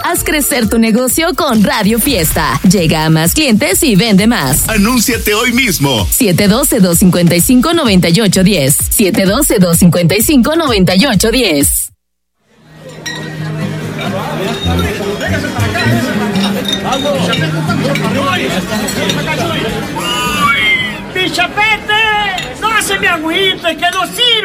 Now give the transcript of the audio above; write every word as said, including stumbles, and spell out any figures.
Haz crecer tu negocio con Radio Fiesta. Llega a más clientes y vende más. Anúnciate hoy mismo. siete uno dos, dos cinco cinco, nueve ocho uno cero. siete uno dos, dos cinco cinco, nueve ocho uno cero. ¡Pichapete! ¡No se me agüite, que no sirve!